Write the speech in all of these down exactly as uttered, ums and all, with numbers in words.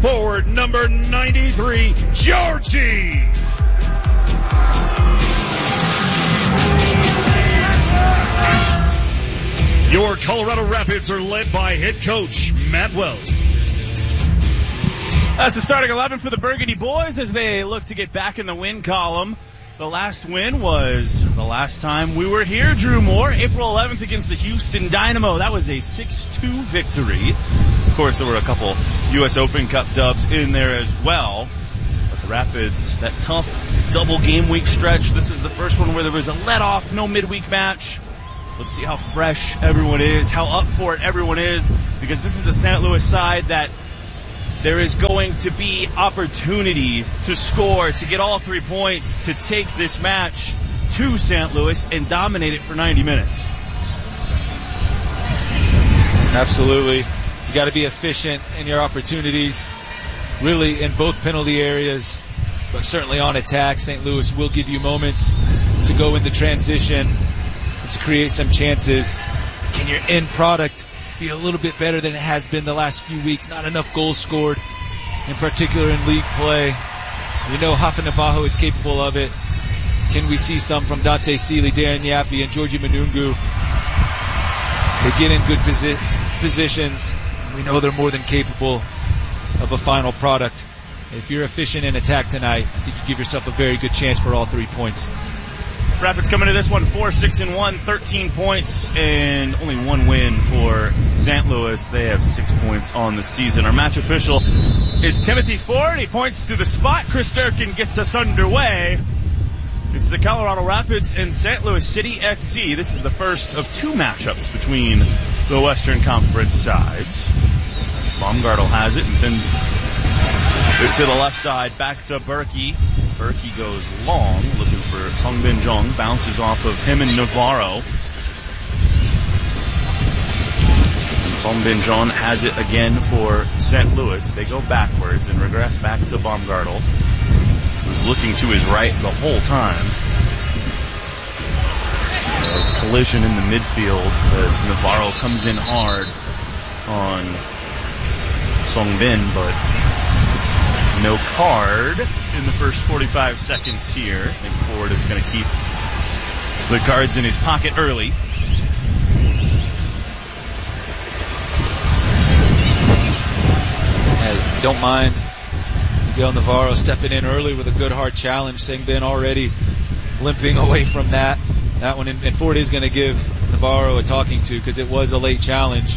forward number ninety-three, Georgie. Your Colorado Rapids are led by head coach Matt Wells. That's the starting eleven for the Burgundy boys as they look to get back in the win column. The last win was the last time we were here, Drew Moore, April eleventh against the Houston Dynamo. That was a six two victory. Of course, there were a couple U S Open Cup dubs in there as well. But the Rapids, that tough double game week stretch, this is the first one where there was a let-off, no midweek match. Let's see how fresh everyone is, how up for it everyone is, because this is a Saint Louis side that there is going to be opportunity to score, to get all three points, to take this match to Saint Louis and dominate it for ninety minutes. Absolutely. You got to be efficient in your opportunities, really in both penalty areas, but certainly on attack. Saint Louis will give you moments to go into transition and to create some chances. Can your end product be a little bit better than it has been the last few weeks? Not enough goals scored, in particular in league play. We know Rafa Navajo is capable of it. Can we see some from Dante Seeley, Darren Yapi, and Georgie Manungu? They get in good posi- positions. We know they're more than capable of a final product. If you're efficient in attack tonight, I think you give yourself a very good chance for all three points. Rapids coming to this one four six and one, thirteen points, and only one win for Saint Louis. They have six points on the season. Our match official is Timothy Ford. He points to the spot. Chris Durkin gets us underway. It's the Colorado Rapids and Saint Louis City S C. This is the first of two matchups between the Western Conference sides. Baumgartel has it and sends it to the left side, back to Berkey. Berkey goes long, looking for Songbin Jong, bounces off of him and Navarro. And Songbin Jong has it again for Saint Louis. They go backwards and regress back to Baumgartel, who's looking to his right the whole time. A collision in the midfield as Navarro comes in hard on Songbin, but no card in the first forty-five seconds here. I think Ford is going to keep the cards in his pocket early. Hey, don't mind Miguel Navarro stepping in early with a good hard challenge. Songbin already limping away from that. That one, and Ford is going to give Navarro a talking to because it was a late challenge.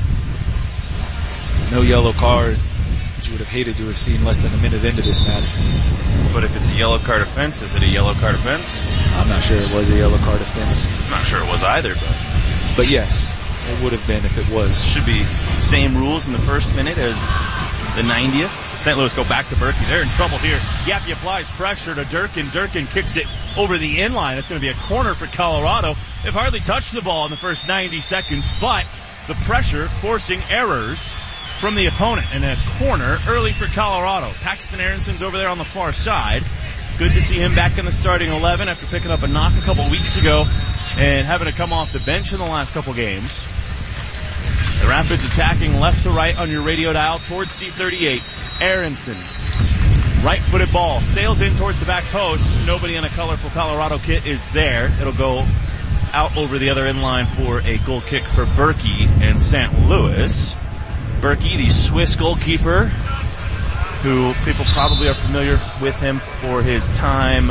No yellow card, which you would have hated to have seen less than a minute into this match. But if it's a yellow card offense, is it a yellow card offense? I'm not sure it was a yellow card offense. I'm not sure it was either, but... But yes, it would have been if it was. Should be same rules in the first minute as the ninetieth. Saint Louis go back to Berkey. They're in trouble here. Yapi applies pressure to Durkin. Durkin kicks it over the inline. It's going to be a corner for Colorado. They've hardly touched the ball in the first ninety seconds, but the pressure forcing errors from the opponent, and a corner early for Colorado. Paxton Aronson's over there on the far side. Good to see him back in the starting eleven after picking up a knock a couple weeks ago and having to come off the bench in the last couple games. The Rapids attacking left to right on your radio dial towards C thirty-eight. Aronson, right-footed ball, sails in towards the back post. Nobody in a colorful Colorado kit is there. It'll go out over the other end line for a goal kick for Berkey and Saint Louis. Berkey, the Swiss goalkeeper, who people probably are familiar with him for his time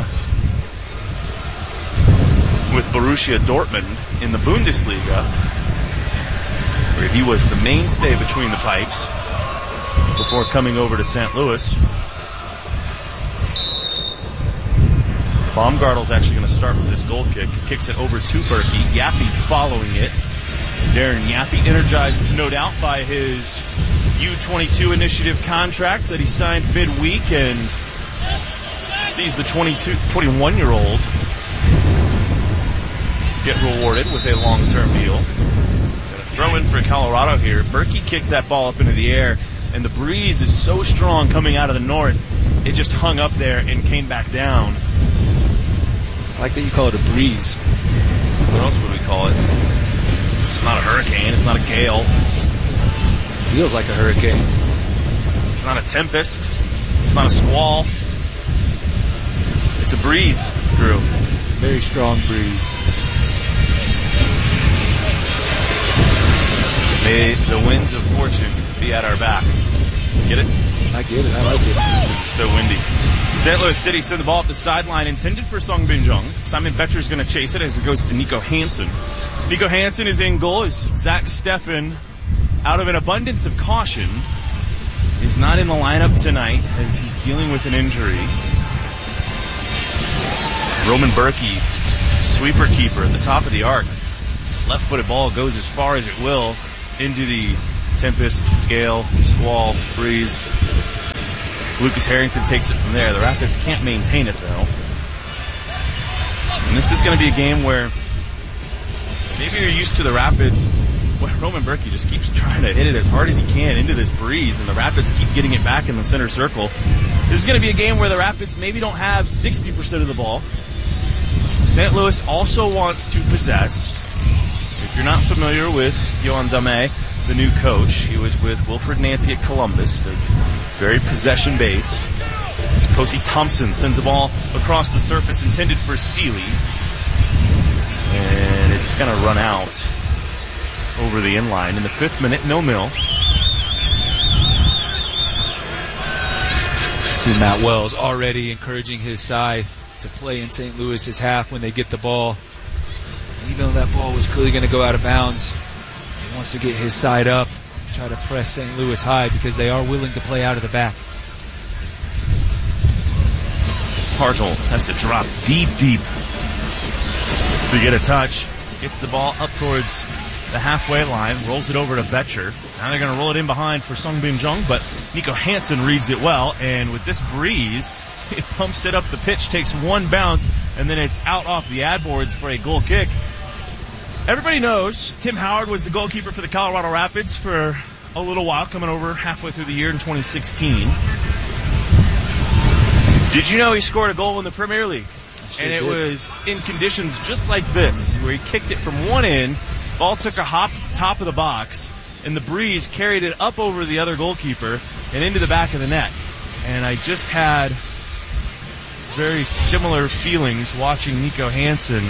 with Borussia Dortmund in the Bundesliga, where he was the mainstay between the pipes before coming over to Saint Louis. Baumgartel's actually going to start with this goal kick. Kicks it over to Berkey. Yapi following it. Darren Yapi, energized no doubt by his U twenty-two initiative contract that he signed midweek, and sees the twenty-two, twenty-one-year-old get rewarded with a long-term deal. Going to throw in for Colorado here. Berkey kicked that ball up into the air, and the breeze is so strong coming out of the north, it just hung up there and came back down. I like that you call it a breeze. What else would we call it? It's not a hurricane. It's not a gale. Feels like a hurricane. It's not a tempest. It's not a squall. It's a breeze, Drew. Very strong breeze. May the winds of fortune be at our back. Get it? I get it. I like it. It's so windy. Saint Louis City send the ball up the sideline, intended for Songbin Jung. Simon Betcher's going to chase it as it goes to Nico Hansen. Nico Hansen is in goal as Zach Steffen, out of an abundance of caution, is not in the lineup tonight as he's dealing with an injury. Roman Berkey, sweeper keeper at the top of the arc. Left-footed ball goes as far as it will into the tempest, gale, squall, breeze. Lucas Harrington takes it from there. The Rapids can't maintain it, though. And this is going to be a game where maybe you're used to the Rapids, where Roman Berkey just keeps trying to hit it as hard as he can into this breeze, and the Rapids keep getting it back in the center circle. This is going to be a game where the Rapids maybe don't have sixty percent of the ball. Saint Louis also wants to possess. If you're not familiar with Johan Dame, the new coach, he was with Wilfred Nancy at Columbus. They're very possession-based. Kosi Thompson sends the ball across the surface intended for Seeley. And it's going to run out over the inline in the fifth minute, nil-nil. See Matt Wells already encouraging his side to play in Saint Louis's half when they get the ball. And even though that ball was clearly going to go out of bounds, he wants to get his side up, try to press Saint Louis high because they are willing to play out of the back. Hartle has to drop deep, deep to get a touch. Gets the ball up towards the halfway line, rolls it over to Betcher. Now they're going to roll it in behind for Songbin Jung, but Nico Hansen reads it well, and with this breeze, it pumps it up the pitch, takes one bounce, and then it's out off the ad boards for a goal kick. Everybody knows Tim Howard was the goalkeeper for the Colorado Rapids for a little while, coming over halfway through the year in twenty sixteen. Did you know he scored a goal in the Premier League? Sure and it did. was in conditions just like this, where he kicked it from one end, ball took a hop at the top of the box, and the breeze carried it up over the other goalkeeper and into the back of the net. And I just had very similar feelings watching Nico Hansen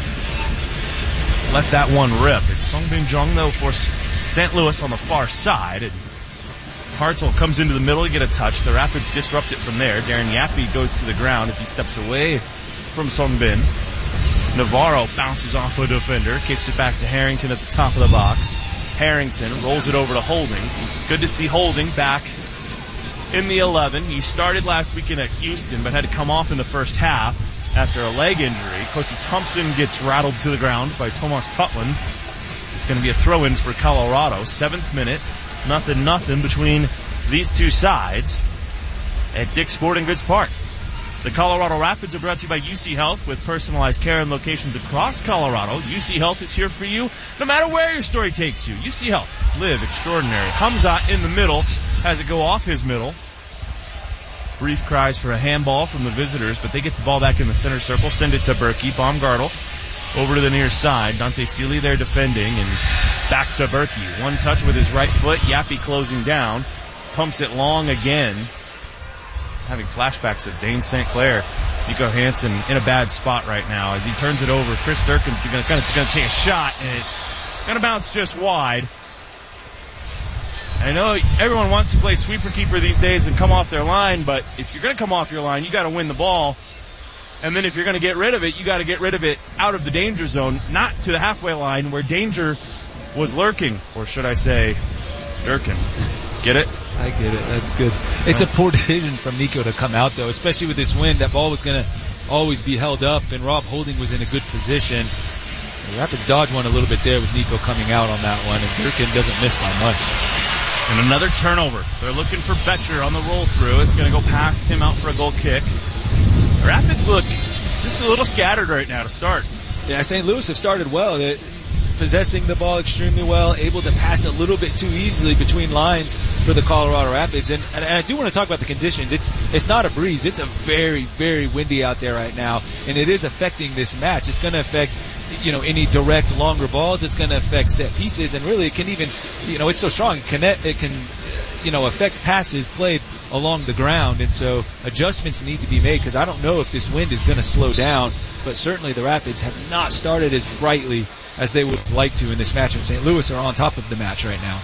let that one rip. It's Songbin Jung, though, for Saint Louis on the far side. And Hartzell comes into the middle to get a touch. The Rapids disrupt it from there. Darren Yappy goes to the ground as he steps away from Songbin. Navarro bounces off a defender, kicks it back to Harrington at the top of the box. Harrington rolls it over to Holding. Good to see Holding back in the eleven. He started last weekend at Houston, but had to come off in the first half after a leg injury. Kosi Thompson gets rattled to the ground by Thomas Tutland. It's going to be a throw-in for Colorado. Seventh minute, nothing, nothing between these two sides at Dick's Sporting Goods Park. The Colorado Rapids are brought to you by U C Health with personalized care and locations across Colorado. U C Health is here for you no matter where your story takes you. U C Health, live extraordinary. Hamza in the middle, has it go off his middle. Brief cries for a handball from the visitors, but they get the ball back in the center circle, send it to Berkey. Baumgartel over to the near side. Dante Seeley there defending, and back to Berkey. One touch with his right foot. Yappy closing down. Pumps it long again. Having flashbacks of Dane Saint Clair. Nico Hansen in a bad spot right now as he turns it over. Chris Durkin's going to take a shot, and it's going to bounce just wide. I know everyone wants to play sweeper keeper these days and come off their line, but if you're going to come off your line, you got to win the ball. And then if you're going to get rid of it, you got to get rid of it out of the danger zone, not to the halfway line where danger was lurking, or should I say, Durkin. Get it? I get it. That's good. It's a poor decision from Nico to come out, though, especially with this wind. That ball was going to always be held up, and Rob Holding was in a good position. The Rapids dodged one a little bit there with Nico coming out on that one, and Durkin doesn't miss by much. And another turnover. They're looking for Betcher on the roll-through. It's going to go past him out for a goal kick. The Rapids look just a little scattered right now to start. Yeah, Saint Louis have started well. They're possessing the ball extremely well, able to pass a little bit too easily between lines for the Colorado Rapids. And, and I do want to talk about the conditions. It's it's not a breeze. It's a very, very windy out there right now, and it is affecting this match. It's going to affect, you know, any direct longer balls. It's going to affect set pieces, and really it can even, you know, it's so strong. It can, it can you know, affect passes played along the ground, and so adjustments need to be made because I don't know if this wind is going to slow down, but certainly the Rapids have not started as brightly as they would like to in this match, and Saint Louis are on top of the match right now.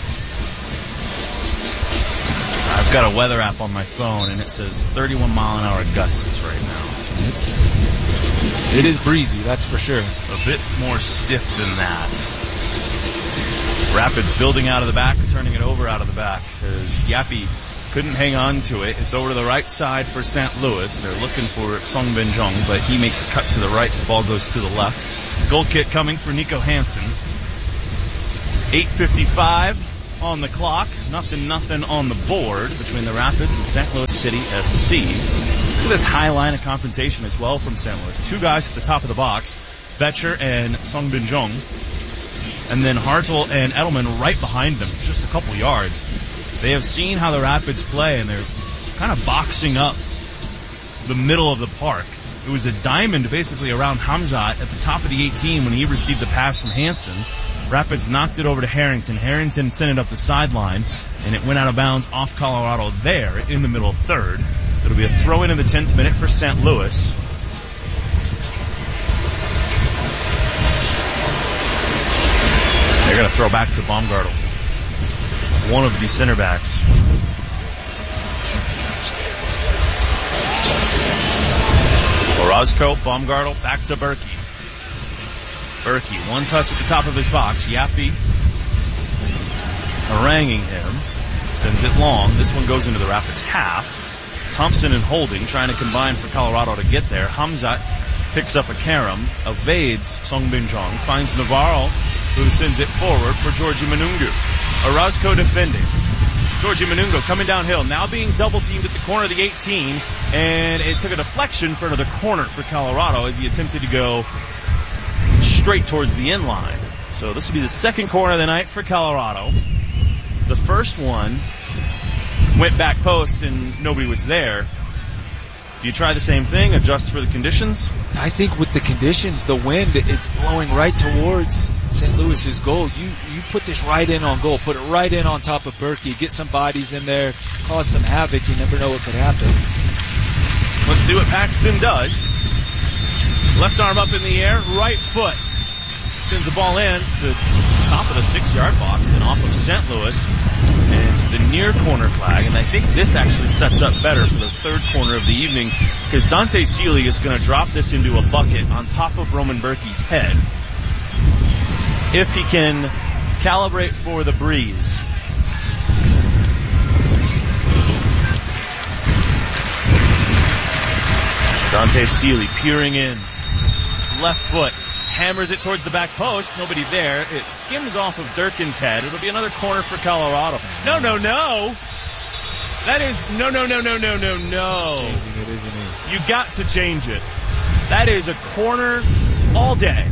I've got a weather app on my phone, and it says thirty-one mile an hour gusts right now. It's, it is breezy, that's for sure. A bit more stiff than that. Rapids building out of the back, turning it over out of the back, because Yapi couldn't hang on to it. It's over to the right side for Saint Louis. They're looking for Song Bin-jung, but he makes a cut to the right. The ball goes to the left. Goal kick coming for Nico Hansen. eight fifty-five on the clock. Nothing, nothing on the board between the Rapids and Saint Louis City S C. Look at this high line of confrontation as well from Saint Louis. Two guys at the top of the box, Betcher and Song Bin-jung. And then Hartel and Edelman right behind them, just a couple yards. They have seen how the Rapids play, and they're kind of boxing up the middle of the park. It was a diamond basically around Hamzat at the top of the eighteen when he received the pass from Hansen. Rapids knocked it over to Harrington. Harrington sent it up the sideline, and it went out of bounds off Colorado there in the middle of third. It'll be a throw-in in the tenth minute for Saint Louis. They're going to throw back to Baumgartel, one of the center backs. Orozco, Baumgartel, back to Berkey. Berkey, one touch at the top of his box. Yapi haranguing him. Sends it long. This one goes into the Rapids half. Thompson and Holding trying to combine for Colorado to get there. Hamzat picks up a carom, evades Song Bin-jung, finds Navarro, who sends it forward for Georgie Manungu. Orozco defending. Georgie Manungu coming downhill, now being double-teamed at the corner of the eighteen, and it took a deflection for another corner for Colorado as he attempted to go straight towards the end line. So this will be the second corner of the night for Colorado. The first one went back post and nobody was there. Do you try the same thing, adjust for the conditions? I think with the conditions, the wind, it's blowing right towards Saint Louis's goal. You you put this right in on goal, put it right in on top of Berkey, get some bodies in there, cause some havoc. You never know what could happen. Let's see what Paxton does. Left arm up in the air, right foot. Sends the ball in to the top of the six-yard box and off of Saint Louis and to the near corner flag. And I think this actually sets up better for the third corner of the evening because Dante Seeley is going to drop this into a bucket on top of Roman Berkey's head. If he can calibrate for the breeze. Dante Seeley peering in. Left foot. Hammers it towards the back post. Nobody there. It skims off of Durkin's head. It'll be another corner for Colorado. No, no, no. That is no, no, no, no, no, no, no. Changing it, isn't he? You got to change it. That is a corner all day.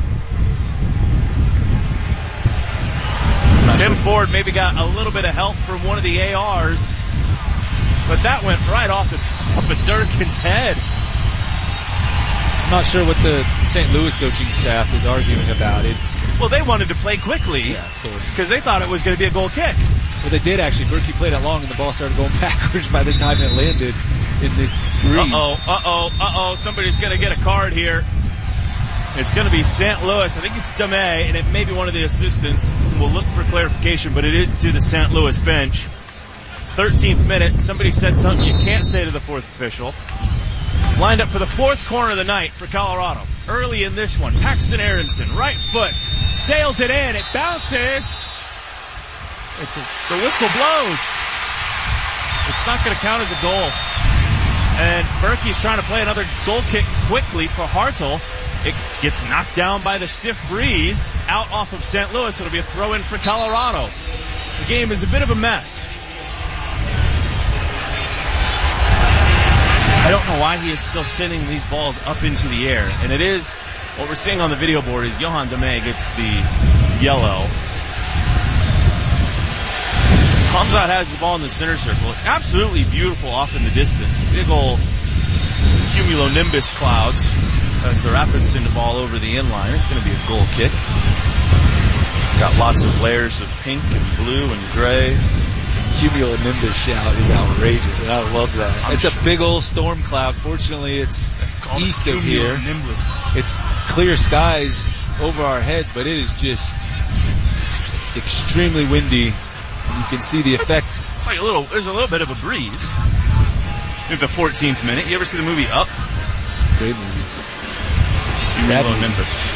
Tim sure. Ford maybe got a little bit of help from one of the A Rs, but that went right off the top of Durkin's head. I'm not sure what the Saint Louis coaching staff is arguing about. It's well, they wanted to play quickly, yeah, of course, because they thought it was going to be a goal kick. Well, they did actually. Berkey played it long, and the ball started going backwards by the time it landed in this breeze. Uh-oh, uh-oh, uh-oh, somebody's going to get a card here. It's going to be Saint Louis. I think it's Dame, and it may be one of the assistants. We'll look for clarification, but it is to the Saint Louis bench. thirteenth minute. Somebody said something you can't say to the fourth official. Lined up for the fourth corner of the night for Colorado. Early in this one, Paxton Aronson, right foot, sails it in. It bounces. It's a, the whistle blows. It's not going to count as a goal. And Berkey's trying to play another goal kick quickly for Hartel. It gets knocked down by the stiff breeze out off of Saint Louis. It'll be a throw-in for Colorado. The game is a bit of a mess. I don't know why he is still sending these balls up into the air. And it is, what we're seeing on the video board is Johan Dame gets the yellow. Hamzat has the ball in the center circle. It's absolutely beautiful off in the distance. Big old cumulonimbus clouds as the Rapids send the ball over the inline. It's going to be a goal kick. Got lots of layers of pink and blue and gray. cumulonimbus shout is outrageous, and I love that. I'm it's sure. a big old storm cloud. Fortunately, it's east of here. Cumulonimbus. It's clear skies over our heads, but it is just extremely windy, and you can see the effect. It's like a little, there's a little bit of a breeze in the fourteenth minute. You ever see the movie Up? Great movie. Cumulonimbus.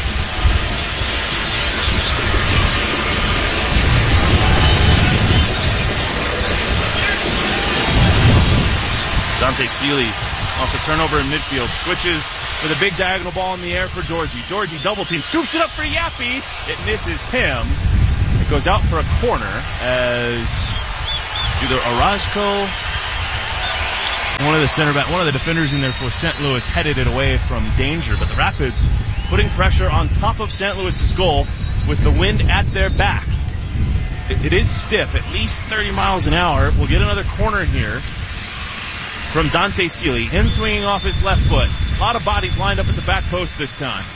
Dante Seeley off the turnover in midfield, switches with a big diagonal ball in the air for Georgie. Georgie double team, scoops it up for Yappy. It misses him. It goes out for a corner as it's either Orozco, one of the center back, one of the defenders in there for Saint Louis headed it away from danger. But the Rapids putting pressure on top of Saint Louis's goal with the wind at their back. It, it is stiff, at least thirty miles an hour. We'll get another corner here from Dante Seeley. Him swinging off his left foot. A lot of bodies lined up at the back post this time.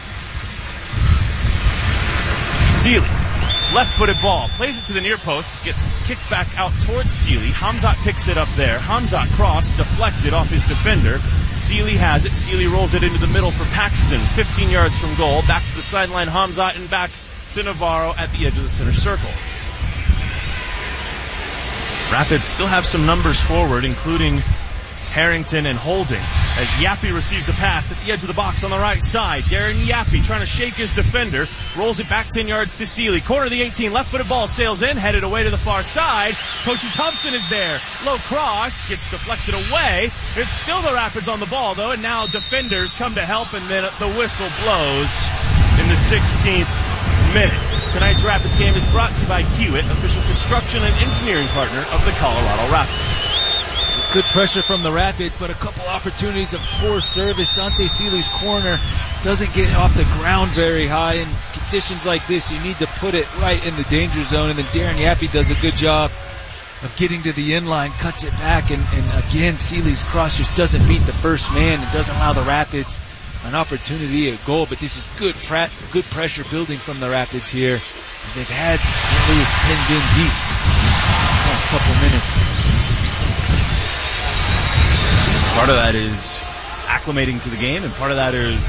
Seeley, left-footed ball, plays it to the near post, gets kicked back out towards Seeley. Hamzat picks it up there. Hamzat cross, deflected off his defender. Seeley has it. Seeley rolls it into the middle for Paxton, fifteen yards from goal. Back to the sideline, Hamzat, and back to Navarro at the edge of the center circle. Rapids still have some numbers forward, including Harrington and Holding, as Yappy receives a pass at the edge of the box on the right side. Darren Yappy trying to shake his defender, rolls it back ten yards to Seeley. Corner of the eighteen, left-footed ball sails in, headed away to the far side. Kosi Thompson is there. Low cross, gets deflected away. It's still the Rapids on the ball, though, and now defenders come to help, and then the whistle blows in the sixteenth minute. Tonight's Rapids game is brought to you by Kiewit, official construction and engineering partner of the Colorado Rapids. Good pressure from the Rapids, but a couple opportunities of poor service. Dante Seeley's corner doesn't get off the ground very high. In conditions like this, you need to put it right in the danger zone, and then Darren Yappy does a good job of getting to the inline, cuts it back, and, and again, Seeley's cross just doesn't beat the first man and doesn't allow the Rapids an opportunity at goal. But this is good pra- good pressure building from the Rapids here, as they've had Saint Louis pinned in deep the last couple minutes. Part of that is acclimating to the game, and part of that is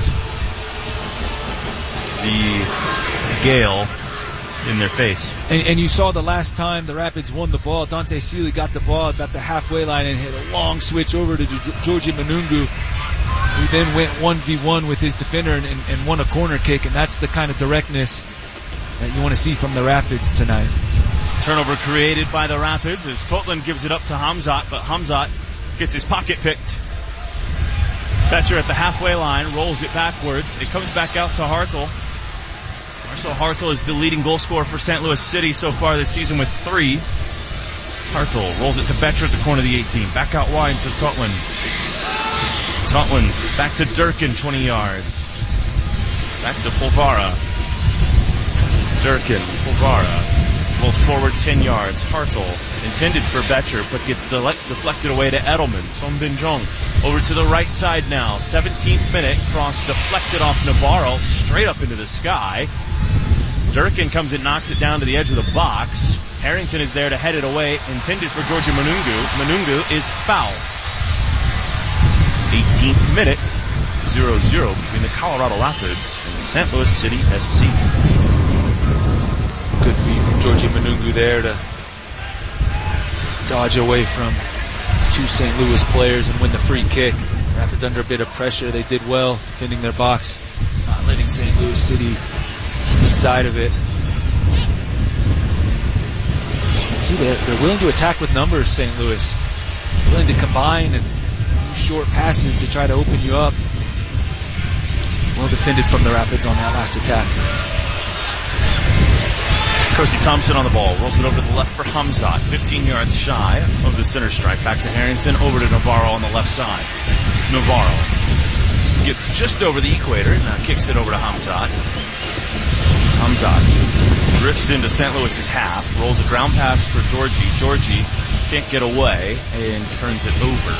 the gale in their face. And, and you saw the last time the Rapids won the ball, Dante Seeley got the ball about the halfway line and hit a long switch over to Georgie Manungu, who then went one v one with his defender and, and, and won a corner kick, and that's the kind of directness that you want to see from the Rapids tonight. Turnover created by the Rapids as Totland gives it up to Hamzat, but Hamzat gets his pocket picked. Betcher at the halfway line, rolls it backwards. It comes back out to Hartel. Marcel Hartel is the leading goal scorer for Saint Louis City so far this season with three. Hartel rolls it to Betcher at the corner of the eighteen. Back out wide to Totland. Totland back to Durkin, twenty yards. Back to Polvara. Durkin, Polvara. Rolled forward ten yards. Hartel intended for Betcher, but gets de- deflected away to Edelman. Son Bin-jong over to the right side now. seventeenth minute. Cross deflected off Navarro, straight up into the sky. Durkin comes and knocks it down to the edge of the box. Harrington is there to head it away. Intended for Georgia Manungu. Manungu is fouled. eighteenth minute. zero zero between the Colorado Rapids and Saint Louis City S C. Good feed from Georgie Manungu there to dodge away from two Saint Louis players and win the free kick. Rapids under a bit of pressure. They did well defending their box, not letting Saint Louis City inside of it. As you can see, they're, they're willing to attack with numbers, Saint Louis. They're willing to combine and use short passes to try to open you up. Well defended from the Rapids on that last attack. Kosi Thompson on the ball, rolls it over to the left for Hamzat, fifteen yards shy of the center stripe. Back to Harrington, over to Navarro on the left side. Navarro gets just over the equator and now kicks it over to Hamzat. Hamzat drifts into Saint Louis's half, rolls a ground pass for Georgie. Georgie can't get away and turns it over.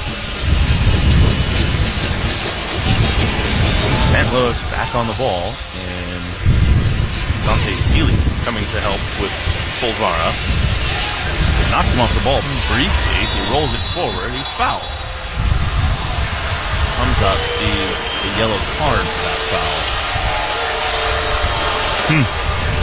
Saint Louis back on the ball, and Dante Seeley coming to help with Polvara. Knocked him off the ball briefly. He rolls it forward. He's fouled. Hamzat sees a yellow card for that foul. Hmm.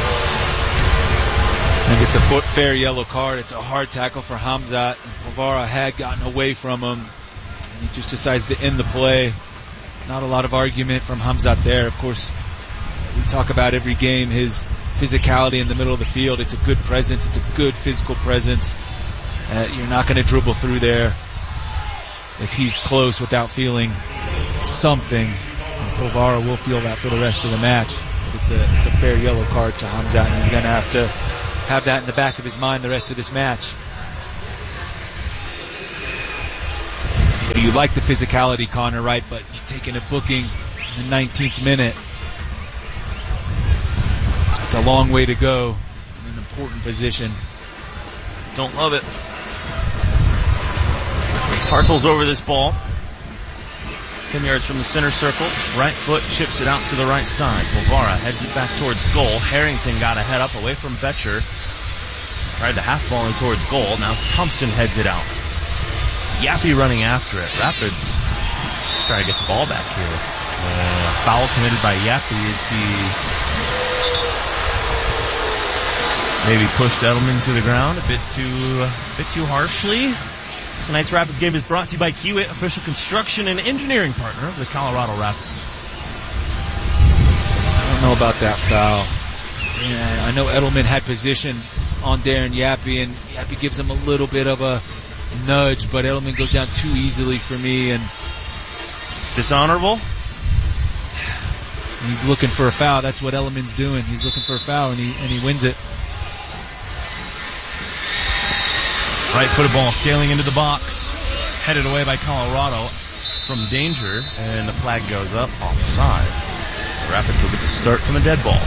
I think it's a foot fair yellow card. It's a hard tackle for Hamzat. Polvara had gotten away from him, and he just decides to end the play. Not a lot of argument from Hamzat there. Of course, we talk about every game his physicality in the middle of the field. It's a good presence. It's a good physical presence. Uh, you're not going to dribble through there if he's close without feeling something. Polvara will feel that for the rest of the match. But it's a it's a fair yellow card to Hamzat, and he's going to have to have that in the back of his mind the rest of this match. You know, you like the physicality, Connor, right? But you're taking a booking in the nineteenth minute. It's a long way to go in an important position. Don't love it. Hartle's over this ball. Ten yards from the center circle. Right foot chips it out to the right side. Polvara heads it back towards goal. Harrington got a head up away from Betcher. Tried the half volley towards goal. Now Thompson heads it out. Yappy running after it. Rapids just try to get the ball back here. Uh, foul committed by Yappy as he maybe pushed Edelman to the ground a bit too, a bit too harshly. Tonight's Rapids game is brought to you by Kiewit, official construction and engineering partner of the Colorado Rapids. I don't know about that foul. Damn, I know Edelman had position on Darren Yappy, and Yappy gives him a little bit of a nudge, but Edelman goes down too easily for me. And dishonorable? He's looking for a foul. That's what Edelman's doing. He's looking for a foul, and he and he wins it. Right-footed ball sailing into the box. Headed away by Colorado from danger. And the flag goes up offside. The Rapids will get to start from a dead ball.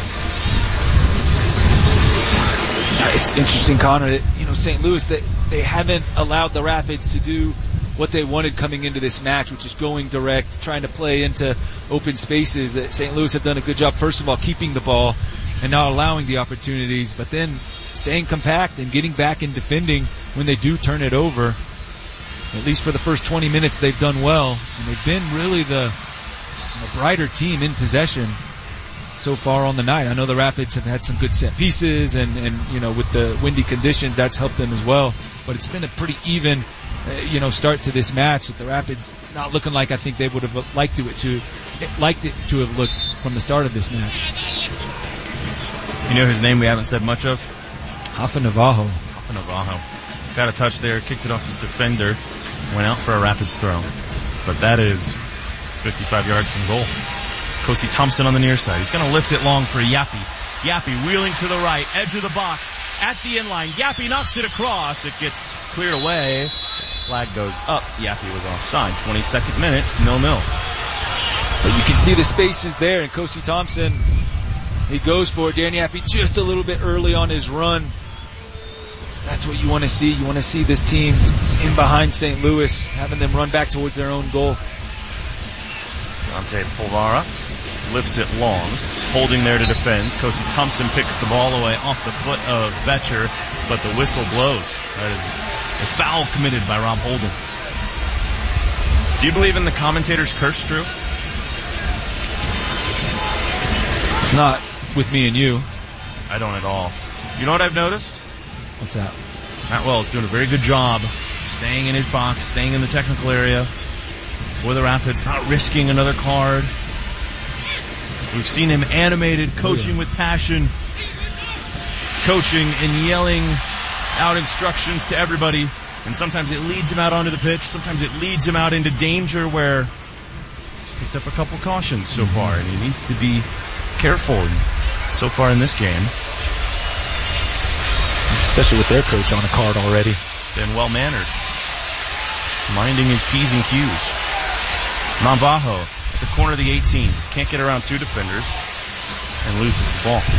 It's interesting, Connor, that, you know, Saint Louis, that they haven't allowed the Rapids to do what they wanted coming into this match, which is going direct, trying to play into open spaces. That Saint Louis have done a good job, first of all, keeping the ball and not allowing the opportunities, but then staying compact and getting back and defending when they do turn it over. At least for the first twenty minutes, they've done well, and they've been really the, the brighter team in possession so far on the night. I know the Rapids have had some good set pieces, and, and you know, with the windy conditions, that's helped them as well. But it's been a pretty even, uh, you know, start to this match. With the Rapids, it's not looking like I think they would have liked it to, liked it to have looked from the start of this match. You know his name we haven't said much of? Hafa Navajo. Hafa Navajo. Got a touch there, kicked it off his defender, went out for a Rapids throw. But that is fifty-five yards from goal. Kosi Thompson on the near side. He's going to lift it long for Yappy. Yappy wheeling to the right, edge of the box, at the inline. Yappy knocks it across. It gets cleared away. Flag goes up. Yappy was offside. twenty-second minute, nil nil. But you can see the spaces there, and Kosi Thompson, he goes for it. Darren Yappy just a little bit early on his run. That's what you want to see. You want to see this team in behind Saint Louis, having them run back towards their own goal. Dante Polvara lifts it long, holding there to defend. Kosi Thompson picks the ball away off the foot of Betcher, but the whistle blows. That is a foul committed by Rob Holden. Do you believe in the commentator's curse, Drew? Not with me and you. I don't at all. You know what I've noticed? What's that? Matt Wells doing a very good job staying in his box, staying in the technical area for the Rapids, not risking another card. We've seen him animated, coaching with passion, coaching and yelling out instructions to everybody. And sometimes it leads him out onto the pitch. Sometimes it leads him out into danger where he's picked up a couple cautions so far, and he needs to be careful so far in this game. Especially with their coach on a card already. Been well-mannered. Minding his P's and Q's. Navajo at the corner of the eighteen. Can't get around two defenders and loses the ball.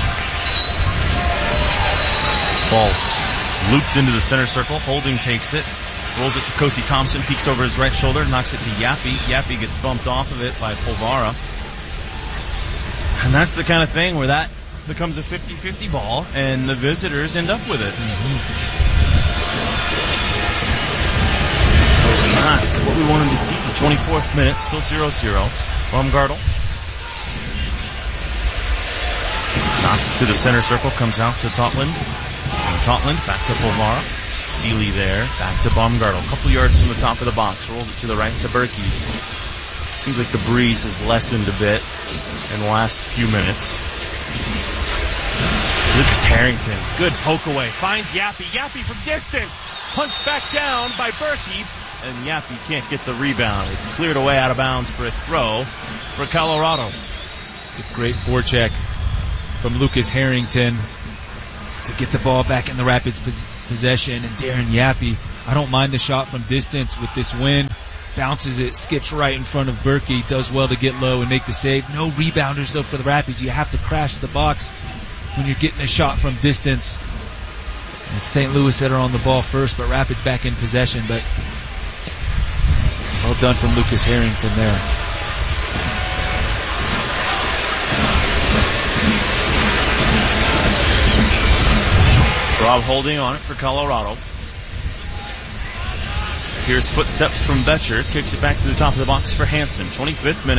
Ball looped into the center circle. Holding takes it. Rolls it to Kosi Thompson. Peeks over his right shoulder. Knocks it to Yappy. Yappy gets bumped off of it by Polvara. And that's the kind of thing where that becomes a fifty-fifty ball, and the visitors end up with it. Mm-hmm. That's what we wanted to see. The twenty-fourth minute, still zero zero. Baumgartel knocks it to the center circle, comes out to Totland. And Totland back to Polvara. Seeley there, back to Baumgartel. A couple yards from the top of the box. Rolls it to the right to Berkey. Seems like the breeze has lessened a bit in the last few minutes. Lucas Harrington, good poke away. Finds Yappy. Yappy from distance. Punched back down by Berkey. And Yappy can't get the rebound. It's cleared away out of bounds for a throw for Colorado. It's a great forecheck from Lucas Harrington to get the ball back in the Rapids pos- possession. And Darren Yappy, I don't mind the shot from distance with this wind. Bounces it, skips right in front of Berkey, does well to get low and make the save. No rebounders, though, for the Rapids. You have to crash the box when you're getting a shot from distance. And it's Saint Louis that are on the ball first, but Rapids back in possession. But well done from Lucas Harrington there. Rob holding on it for Colorado. Here's footsteps from Betcher. Kicks it back to the top of the box for Hansen. twenty-fifth minute.